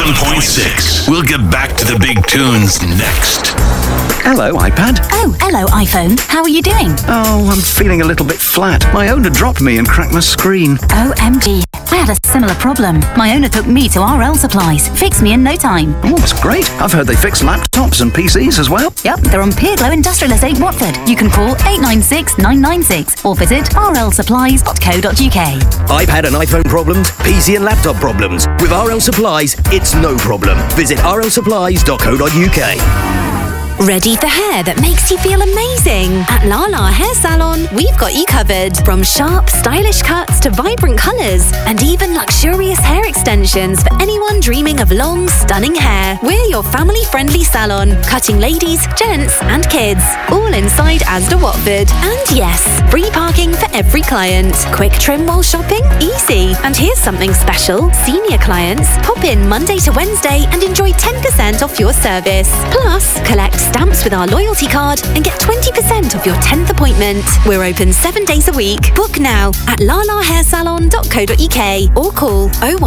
107.6. We'll get back to the big tunes next. Hello, iPad. Oh, hello, iPhone. How are you doing? Oh, I'm feeling a little bit flat. My owner dropped me and cracked my screen. OMG. I had a similar problem. My owner took me to RL Supplies. Fixed me in no time. Oh, that's great. I've heard they fix laptops and PCs as well. Yep, they're on Peerglow Industrial Estate, Watford. You can call 896 996 or visit rlsupplies.co.uk. iPad and iPhone problems, PC and laptop problems. With RL Supplies, it's no problem. Visit rlsupplies.co.uk. Ready for hair that makes you feel amazing? At Lala Hair Salon, we've got you covered. From sharp, stylish cuts to vibrant colours, and even luxurious hair extensions for anyone dreaming of long, stunning hair. We're your family-friendly salon, cutting ladies, gents, and kids. All inside Asda Watford. And yes, free parking for every client. Quick trim while shopping? Easy. And here's something special. Senior clients, pop in Monday to Wednesday and enjoy 10% off your service. Plus, collect stamps with our loyalty card and get 20% off your 10th appointment. We're open 7 days a week. Book now at lalahairsalon.co.uk or call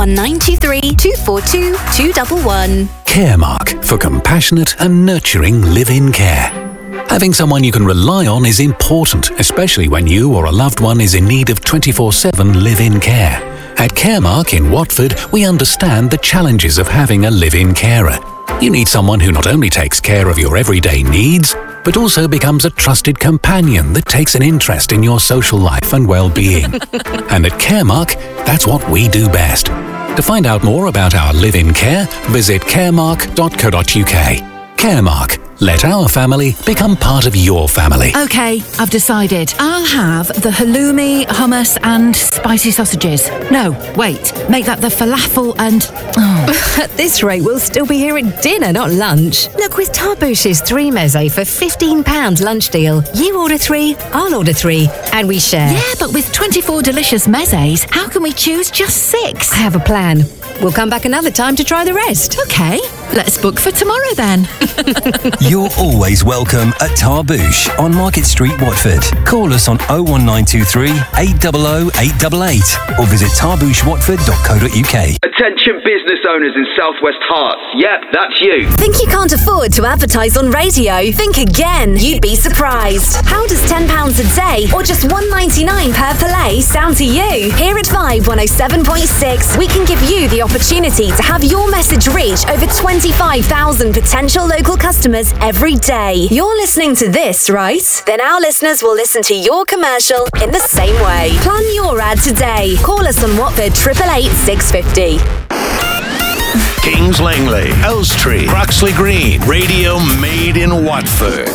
01923 242 211. Caremark, for compassionate and nurturing live-in care. Having someone you can rely on is important, especially when you or a loved one is in need of 24/7 live-in care. At Caremark in Watford, we understand the challenges of having a live-in carer. You need someone who not only takes care of your everyday needs, but also becomes a trusted companion that takes an interest in your social life and well-being. And at Caremark, that's what we do best. To find out more about our live-in care, visit caremark.co.uk. Caremark. Let our family become part of your family. OK, I've decided. I'll have the halloumi, hummus and spicy sausages. No, wait. Make that the falafel and... Oh. At this rate, we'll still be here at dinner, not lunch. Look, with Tarbouche's 3 meze for £15 lunch deal, you order 3, I'll order 3, and we share. Yeah, but with 24 delicious mezes, how can we choose just 6? I have a plan. We'll come back another time to try the rest. OK, let's book for tomorrow then. You're always welcome at Tarbouche on Market Street, Watford. Call us on 01923 800 888 or visit tarbouchewatford.co.uk. Attention business owners in Southwest Hearts. Yep, that's you. Think you can't afford to advertise on radio? Think again. You'd be surprised. How does £10 a day or just $1.99 per play sound to you? Here at Vibe 107.6, we can give you the opportunity to have your message reach over 25,000 potential local customers every day. You're listening to this, right? Then our listeners will listen to your commercial in the same way. Plan your ad today. Call us on Watford 888 650. Kings Langley, Elstree, Croxley Green, radio made in Watford.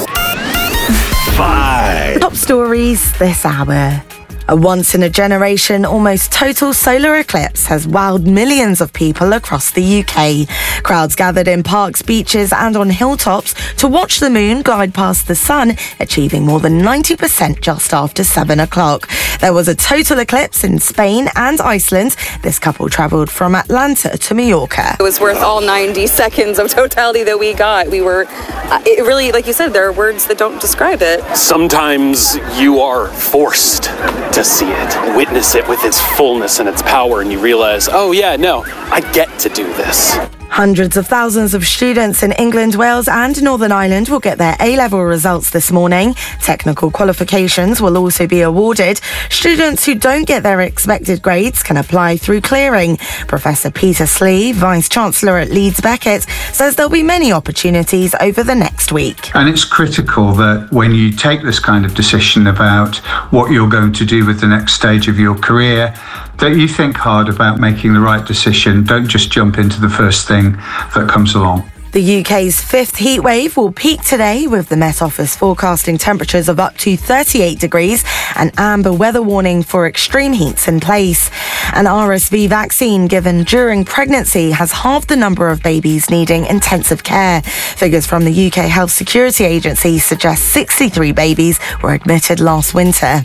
5. Top stories this hour. A once-in-a-generation, almost total solar eclipse has wowed millions of people across the UK. Crowds gathered in parks, beaches and on hilltops to watch the moon glide past the sun, achieving more than 90% just after 7 o'clock. There was a total eclipse in Spain and Iceland. This couple travelled from Atlanta to Mallorca. It was worth all 90 seconds of totality that we got. It really, like you said, there are words that don't describe it. Sometimes you are forced to see it, witness it with its fullness and its power, and you realize, oh yeah, no, I get to do this. Hundreds of thousands of students in England, Wales and Northern Ireland will get their A-level results this morning. Technical qualifications will also be awarded. Students who don't get their expected grades can apply through clearing. Professor Peter Slee, Vice-Chancellor at Leeds Beckett, says there'll be many opportunities over the next week. And it's critical that when you take this kind of decision about what you're going to do with the next stage of your career, that you think hard about making the right decision. Don't just jump into the first thing that comes along. The UK's 5th heat wave will peak today, with the Met Office forecasting temperatures of up to 38 degrees and amber weather warning for extreme heats in place. An RSV vaccine given during pregnancy has halved the number of babies needing intensive care. Figures from the UK Health Security Agency suggest 63 babies were admitted last winter.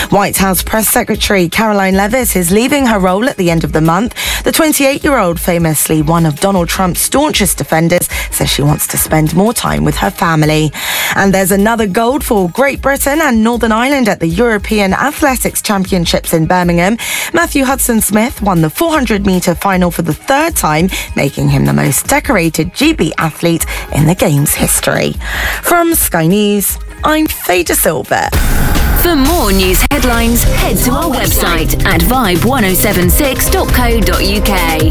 White House Press Secretary Caroline Leavitt is leaving her role at the end of the month. The 28-year-old, famously one of Donald Trump's staunchest defenders, says she wants to spend more time with her family. And there's another gold for Great Britain and Northern Ireland at the European Athletics Championships in Birmingham. Matthew Hudson-Smith won the 400-metre final for the third time, making him the most decorated GB athlete in the Games history. From Sky News, I'm Faye De Silva. For more news headlines, head to our website at vibe1076.co.uk.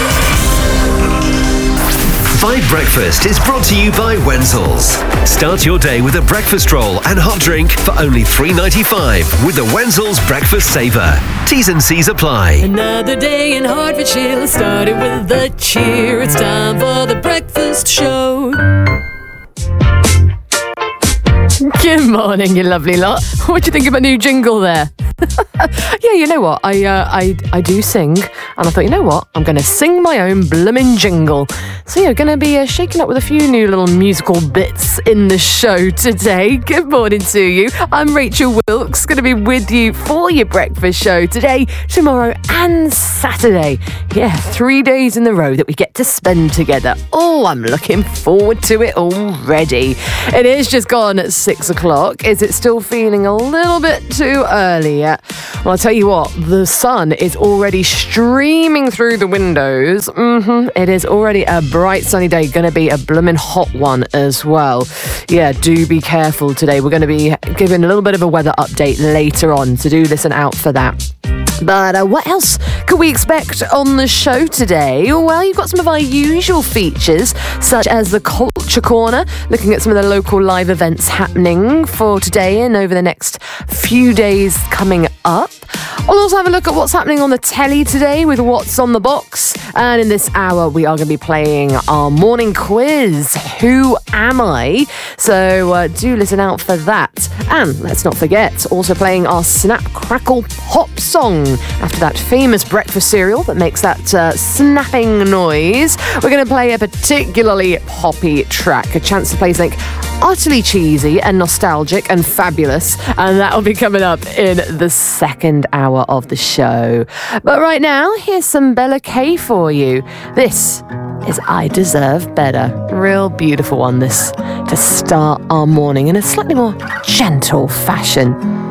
Vibe Breakfast is brought to you by Wenzel's. Start your day with a breakfast roll and hot drink for only $3.95 with the Wenzel's Breakfast Saver. T's and C's apply. Another day in Hertfordshire started with a cheer. It's time for the breakfast show. Good morning, you lovely lot. What do you think of a new jingle there? Yeah, you know what? I do sing, and I thought, you know what? I'm going to sing my own bloomin' jingle. So yeah, going to be shaking up with a few new little musical bits in the show today. Good morning to you. I'm Rachel Wilkes, going to be with you for your breakfast show today, tomorrow, and Saturday. Yeah, 3 days in a row that we get to spend together. Oh, I'm looking forward to it already. It is just gone at 6 o'clock. Is it still feeling a little bit too early yet? Well, I'll tell you what, the sun is already streaming through the windows. It is already a bright sunny day, going to be a bloomin' hot one as well. Yeah, do be careful today. We're going to be giving a little bit of a weather update later on, so do listen out for that. But what else could we expect on the show today? Well, you've got some of our usual features, such as the Culture Corner, looking at some of the local live events happening for today and over the next few days coming up. I'll also have a look at what's happening on the telly today with What's on the Box. And in this hour, we are going to be playing our morning quiz, Who Am I? So do listen out for that. And let's not forget, also playing our Snap Crackle Pop song. After that famous breakfast cereal that makes that snapping noise, we're going to play a particularly poppy track, a chance to play something utterly cheesy and nostalgic and fabulous, and that will be coming up in the second hour of the show. But right now, here's some Bella K for you. This is I Deserve Better. Real beautiful one, this, to start our morning in a slightly more gentle fashion.